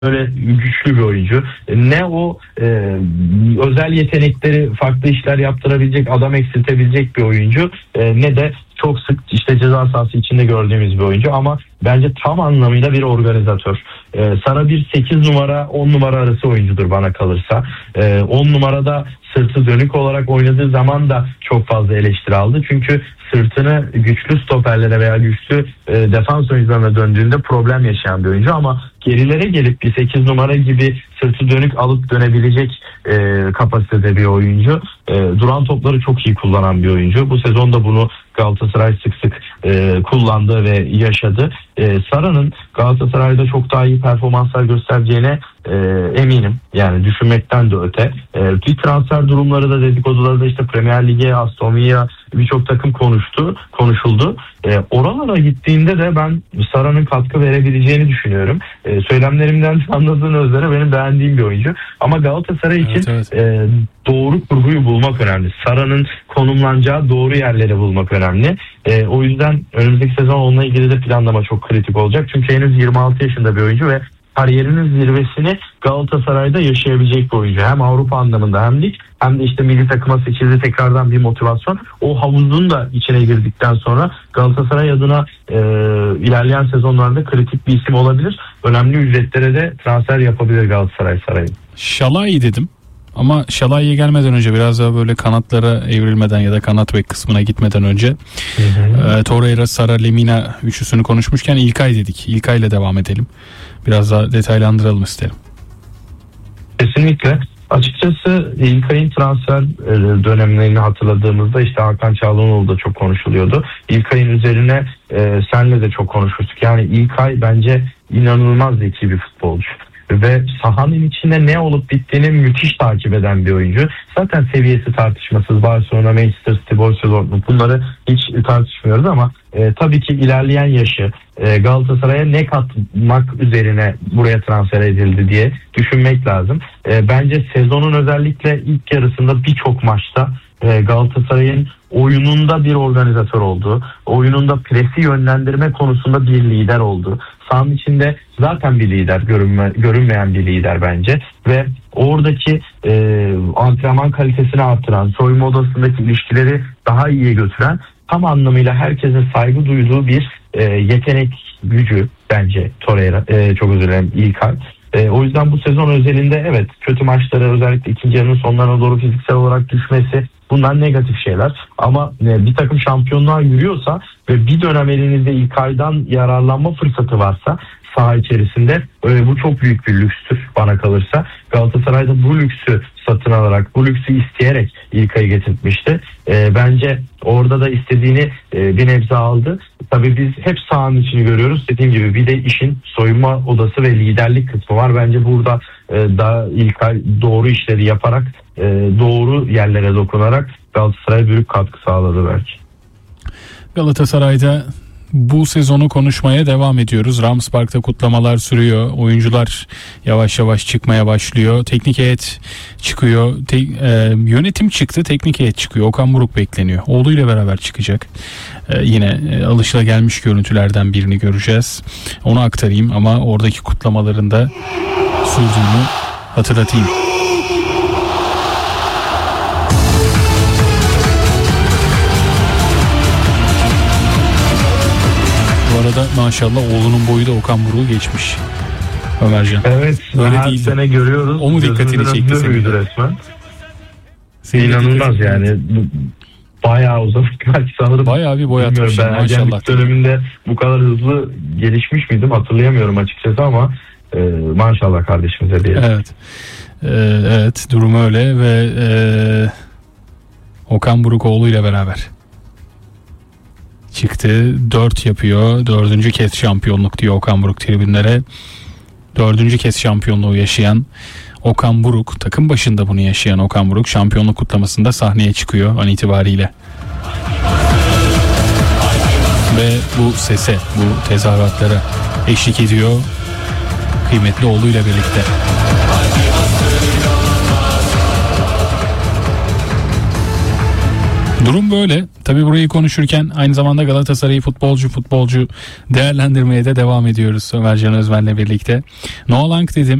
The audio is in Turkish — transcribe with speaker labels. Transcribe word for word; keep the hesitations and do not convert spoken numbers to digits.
Speaker 1: böyle güçlü bir oyuncu. Ne o e, özel yetenekleri farklı işler yaptırabilecek, adam eksiltebilecek bir oyuncu, e, ne de çok sık işte ceza sahası içinde gördüğümüz bir oyuncu, ama bence tam anlamıyla bir organizatör. Ee, Sara bir sekiz numara on numara arası oyuncudur bana kalırsa. Ee, on numarada sırtı dönük olarak oynadığı zaman da çok fazla eleştiri aldı. Çünkü sırtını güçlü stoperlere veya güçlü e, defans oyuncularına döndüğünde problem yaşayan bir oyuncu, ama gerilere gelip bir sekiz numara gibi sırtı dönük alıp dönebilecek e, kapasitede bir oyuncu. E, duran topları çok iyi kullanan bir oyuncu. Bu sezonda bunu Galatasaray sık sık e, kullandı ve yaşadı. E, Sara'nın Galatasaray'da çok daha iyi performanslar göstereceğine e, eminim. Yani düşünmekten de öte. E, bir transfer durumları da, dedikoduları da işte Premier Lig'e, Aston Villa, birçok takım konuştu, konuşuldu. E, oralara gittiğinde de ben Sara'nın katkı verebileceğini düşünüyorum. E, söylemlerimden anladığın üzere benim beğendiğim bir oyuncu. Ama Galatasaray için evet, evet. E, doğru kurguyu bulmak önemli. Sara'nın konumlanacağı doğru yerleri bulmak önemli. E, o yüzden önümüzdeki sezon onunla ilgili de planlama çok kritik olacak. Çünkü henüz yirmi altı yaşında bir oyuncu ve kariyerinin zirvesini Galatasaray'da yaşayabilecek bir oyuncu. Hem Avrupa anlamında hem lig, hem de işte milli takıma seçildi, tekrardan bir motivasyon. O havuzun da içine girdikten sonra Galatasaray adına e, ilerleyen sezonlarda kritik bir isim olabilir. Önemli ücretlere de transfer yapabilir Galatasaray Saray'ın.
Speaker 2: Şalai dedim. Ama Şalai'ye gelmeden önce, biraz daha böyle kanatlara evrilmeden ya da kanat bek kısmına gitmeden önce hı hı. E, Torreira, Sara, Lemina üçlüsünü konuşmuşken İlkay dedik. İlkay ile devam edelim. Biraz daha detaylandıralım isterim.
Speaker 1: Kesinlikle. Açıkçası İlkay'ın transfer dönemlerini hatırladığımızda işte Hakan Çalhanoğlu da çok konuşuluyordu. İlkay'ın üzerine e, senle de çok konuşmuştuk. Yani İlkay bence inanılmaz zeki bir futbolcu. Ve sahanın içinde ne olup bittiğini müthiş takip eden bir oyuncu. Zaten seviyesi tartışmasız. Barcelona, Manchester City, Borussia Dortmund, bunları hiç tartışmıyoruz, ama e, tabii ki ilerleyen yaşı e, Galatasaray'a ne katmak üzerine buraya transfer edildi diye düşünmek lazım. E, bence sezonun özellikle ilk yarısında birçok maçta e, Galatasaray'ın oyununda bir organizatör oldu. Oyununda presi yönlendirme konusunda bir lider oldu. Sahanın içinde zaten bir lider, görünme, görünmeyen bir lider bence. Ve oradaki e, antrenman kalitesini artıran, soyunma odasındaki ilişkileri daha iyiye götüren, tam anlamıyla herkesin saygı duyduğu bir e, yetenek gücü bence Torreira. E, çok özür dilerim, İlkay. E, o yüzden bu sezon özelinde evet, kötü maçları, özellikle ikinci yarının sonlarına doğru fiziksel olarak düşmesi, bunlar negatif şeyler. Ama e, bir takım şampiyonluğa yürüyorsa ve bir dönem elinizde İlkay'dan yararlanma fırsatı varsa saha içerisinde, e, bu çok büyük bir lükstür bana kalırsa. Galatasaray'da bu lüksü satın alarak, bu lüksü isteyerek İlkay'ı getirtmişti. E, bence orada da istediğini e, bir nebze aldı. Tabii biz hep sahanın içini görüyoruz. Dediğim gibi bir de işin soyunma odası ve liderlik kısmı var. Bence burada e, daha İlkay doğru işleri yaparak, e, doğru yerlere dokunarak Galatasaray'a büyük katkı sağladı belki.
Speaker 2: Galatasaray'da bu sezonu konuşmaya devam ediyoruz. Rams Park'ta kutlamalar sürüyor. Oyuncular yavaş yavaş çıkmaya başlıyor. Teknik heyet çıkıyor. Te- e, yönetim çıktı. Teknik heyet çıkıyor. Okan Buruk bekleniyor. Oğluyla beraber çıkacak. E, yine e, alışılagelmiş görüntülerden birini göreceğiz. Onu aktarayım ama oradaki kutlamalarında sürdüğünü hatırlatayım. Bu arada maşallah oğlunun boyu da Okan Buruk'u geçmiş. Ömercan.
Speaker 1: Evet. Öyle her değildi. Sene görüyoruz.
Speaker 2: O mu dikkatini çekti senin de?
Speaker 1: Resmen. İnanılmaz yani. Bayağı uzun. Belki sanırım.
Speaker 2: Bayağı bir boy atmış.
Speaker 1: Ben ergenlik döneminde bu kadar hızlı gelişmiş miydim hatırlayamıyorum açıkçası, ama e, maşallah kardeşimize diyelim.
Speaker 2: Evet. Ee, evet, durum öyle ve e, Okan Buruk oğluyla beraber çıktı. Dört yapıyor. Dördüncü kez şampiyonluk diyor Okan Buruk tribünlere. Dördüncü kez şampiyonluğu yaşayan Okan Buruk, takım başında bunu yaşayan Okan Buruk şampiyonluk kutlamasında sahneye çıkıyor an itibariyle. Ve bu sese, bu tezahüratlara eşlik ediyor kıymetli oğluyla birlikte. Durum böyle. Tabii burayı konuşurken aynı zamanda Galatasaray'ı futbolcu futbolcu değerlendirmeye de devam ediyoruz Ömercan Özmen'le birlikte. Noah Lang dedim.